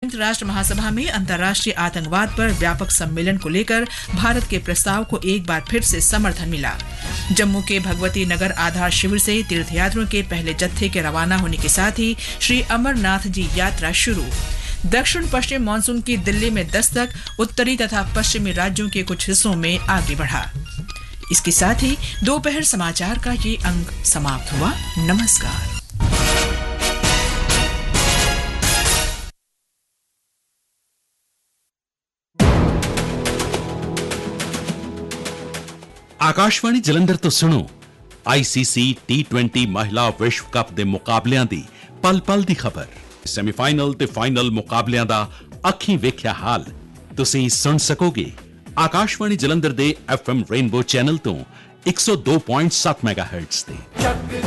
संयुक्त राष्ट्र महासभा में अंतर्राष्ट्रीय आतंकवाद पर व्यापक सम्मेलन को लेकर भारत के प्रस्ताव को एक बार फिर से समर्थन मिला। जम्मू के भगवती नगर आधार शिविर से तीर्थयात्रियों के पहले जत्थे के रवाना होने के साथ ही श्री अमरनाथ जी यात्रा शुरू। दक्षिण पश्चिम मानसून की दिल्ली में दस्तक, उत्तरी तथा पश्चिमी राज्यों के कुछ हिस्सों में आगे बढ़ा। इसके साथ ही दोपहर समाचार का ये अंक समाप्त हुआ। नमस्कार। आकाशवाणी जलंधर तो सुनो आईसीसी T20 महिला विश्व कप दे मुकाबलियां दी पल पल दी खबर। सेमीफाइनल ते फाइनल मुकाबलियां दा अखीं वेख्या हाल तुसीं सुन सकोगे आकाशवाणी जलंधर दे FM रेनबो चैनल तो 102.7 मेगाहर्ट्ज ते।